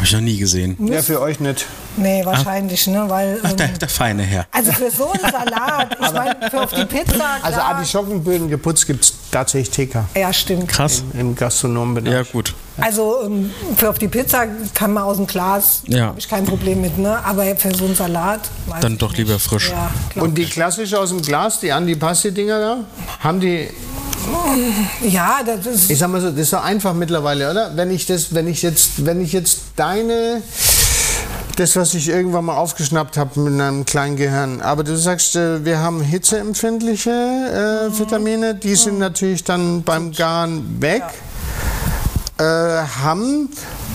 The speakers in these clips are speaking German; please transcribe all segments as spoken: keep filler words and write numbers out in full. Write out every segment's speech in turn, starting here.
Habe ich noch nie gesehen. Ja, für euch nicht. Nee, wahrscheinlich, ne? Weil, Ach, ähm, der, der feine Herr. also für so einen Salat, ich meine, für auf die Pizza, klar. Also Artischockenböden geputzt gibt es tatsächlich T K. Ja, stimmt. Krass. Im, im Gastronomenbereich. Ja, gut. Also ähm, für auf die Pizza kann man aus dem Glas, Ja. habe ich kein Problem mit, ne? Aber für so einen Salat, weiß Dann ich doch nicht. lieber frisch. Ja, glaub Und die klassische aus dem Glas, die Antipasti-Dinger da, haben die, ja, das ist. ich sag mal so, das ist so einfach mittlerweile, oder? Wenn ich das, wenn ich jetzt, wenn ich jetzt deine, das, was ich irgendwann mal aufgeschnappt habe mit einem kleinen Gehirn, aber du sagst, äh, wir haben hitzeempfindliche äh, Vitamine, die sind natürlich dann beim Garen weg, äh, haben,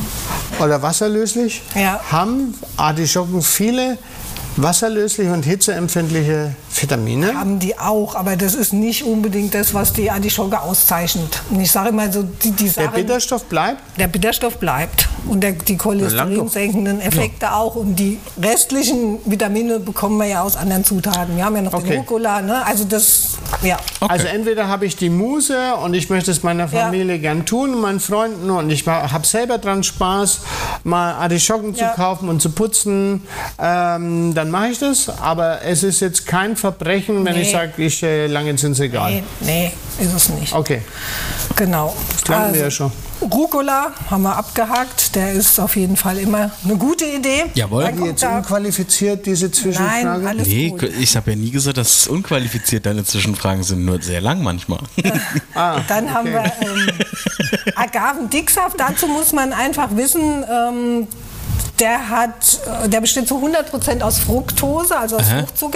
oder wasserlöslich, Ja. haben Artischocken viele wasserlösliche und hitzeempfindliche Vitamine. Haben die auch, aber das ist nicht unbedingt das, was die Artischocke auszeichnet. Und ich sage immer so, die, die Der Sachen, Bitterstoff bleibt? der Bitterstoff bleibt und der, die cholesterinsenkenden Effekte auch und die restlichen Vitamine bekommen wir ja aus anderen Zutaten. Wir haben ja noch Okay. den Rucola, ne? Also das, ja. Okay. Also entweder habe ich die Muse und ich möchte es meiner Familie gern tun und meinen Freunden und ich habe selber dran Spaß, mal Artischocken Ja. zu kaufen und zu putzen, ähm, dann mache ich das. Aber es ist jetzt kein Verbrechen, wenn Nee. ich sage, ich äh, lange sind es egal. Nee, nee, ist es nicht. Okay, Genau. das lernen wir ja schon. Rucola haben wir abgehakt. Der ist auf jeden Fall immer eine gute Idee. Jawohl. Dann Die kommt jetzt da, unqualifiziert, diese Zwischenfrage? nein, alles Nee, gut. ich habe ja nie gesagt, dass es unqualifiziert deine Zwischenfragen sind, nur sehr lang manchmal. Ah, Dann haben wir ähm, Agavendicksaft. Dazu muss man einfach wissen, ähm, der, hat, äh, der besteht zu hundert Prozent aus Fructose, also aus Aha. Fruchtzucker.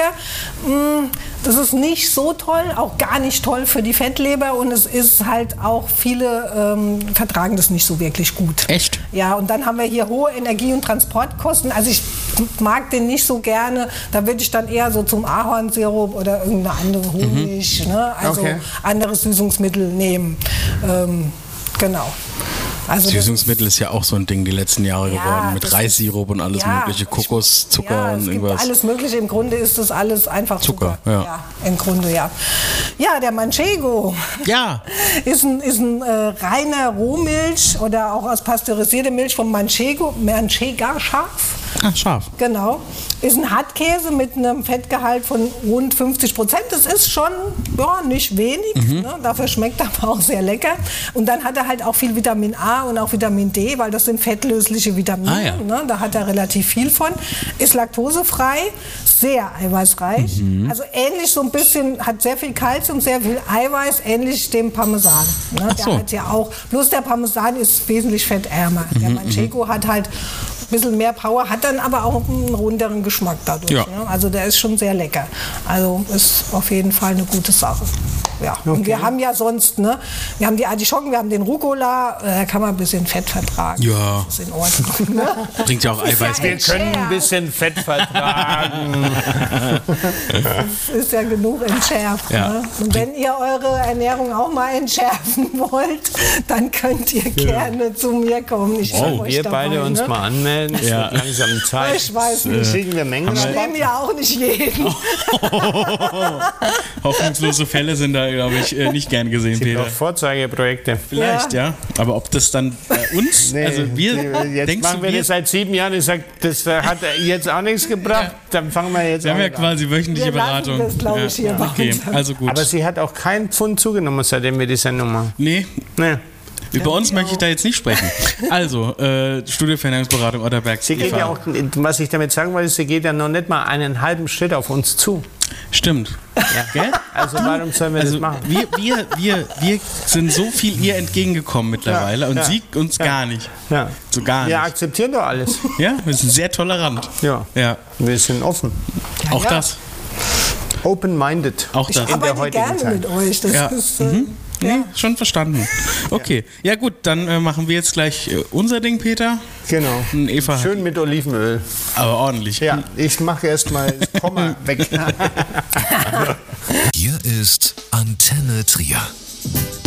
Mm, Das ist nicht so toll, auch gar nicht toll für die Fettleber und es ist halt auch, viele ähm, vertragen das nicht so wirklich gut. Echt? Ja, und dann haben wir hier hohe Energie- und Transportkosten. Also ich mag den nicht so gerne. Da würde ich dann eher so zum Ahornsirup oder irgendeine andere Honig, ne? Also Okay. anderes Süßungsmittel nehmen. Ähm, genau. Also das- Süßungsmittel ist ja auch so ein Ding die letzten Jahre Ja, geworden, mit das Reissirup und alles ja, mögliche, ich- Kokoszucker ja, und es gibt irgendwas. alles Mögliche. Im Grunde ist das alles einfach Zucker. Zucker, ja. Im Grunde, ja. Ja, der Manchego Ja. ist ein, ist ein äh, reiner Rohmilch oder auch aus pasteurisierter Milch vom Manchego, Manchega-Schaf. Ah, scharf. Genau. Ist ein Hartkäse mit einem Fettgehalt von rund fünfzig Prozent. Das ist schon ja, nicht wenig. Mhm. Ne? Dafür schmeckt er aber auch sehr lecker. Und dann hat er halt auch viel Vitamin A und auch Vitamin D, weil das sind fettlösliche Vitamine. Ah, ja. Ne? Da hat er relativ viel von. Ist laktosefrei, sehr eiweißreich. Mhm. Also ähnlich so ein bisschen, hat sehr viel Kalzium, sehr viel Eiweiß, ähnlich dem Parmesan. Ne? Ach Der so. hat ja auch, bloß der Parmesan ist wesentlich fettärmer. Der Mhm, Manchego hat halt ein bisschen mehr Power, hat dann aber auch einen runderen Geschmack dadurch. Ja. Ne? Also der ist schon sehr lecker. Also ist auf jeden Fall eine gute Sache. Ja. Und wir haben ja sonst, ne, wir haben die Artischocken, wir haben den Rucola, äh, da kann man ein bisschen Fett vertragen. Ja. Das ist in Ordnung. Ne? Bringt ja auch Das ist ja Eiweiß ein mit. können ein bisschen Fett vertragen. Das ist ja genug entschärft. Ja. Ne? Und wenn ihr eure Ernährung auch mal entschärfen wollt, dann könnt ihr gerne zu mir kommen. Ich helfe euch Wir dabei, beide uns ne? mal anmelden. Es Ja. wird langsam Zeit. Ich weiß nicht. Kriegen wir Mengen. Ich nehme ja auch nicht jeden. Hoffnungslose Fälle sind da, glaube ich, äh, nicht gern gesehen, Sind Peter. doch Vorzeigeprojekte. Vielleicht, ja. Aber ob das dann bei uns, Nee, also wir, jetzt denkst machen du, wir wir, das seit sieben Jahren. Ich sage, das äh, hat jetzt auch nichts gebracht. Dann fangen wir jetzt wir haben ja an. quasi wöchentliche Wir lassen Beratung. das, glaub ich, hier bei Okay, uns. also gut. Aber sie hat auch keinen Pfund zugenommen, seitdem wir die Sendung machen. nee, Nee. über uns möchte ich da jetzt nicht sprechen. Also, äh, Studio für Ernährungsberatung Otterberg. Sie geht ja auch, was ich damit sagen wollte, sie geht ja noch nicht mal einen halben Schritt auf uns zu. Stimmt. Gell? Also warum sollen wir Also das machen? wir, wir, wir, wir sind so viel ihr entgegengekommen mittlerweile Ja, und ja, sie uns ja. gar nicht. Ja. So gar Wir nicht. akzeptieren doch alles. Ja, wir sind sehr tolerant. Ja. Ja, Wir sind offen. auch ja. das. Open-minded. Auch das. In der arbeite heutigen gerne Zeit. mit euch. Das Ja. ist, äh, Mhm. Nee, ja. schon verstanden. Okay, ja gut, dann äh, machen wir jetzt gleich äh, unser Ding, Peter. Genau. Und Eva, Schön mit Olivenöl. aber ordentlich. Ja, ich mache erst mal das Komma weg. Hier ist Antenne Trier.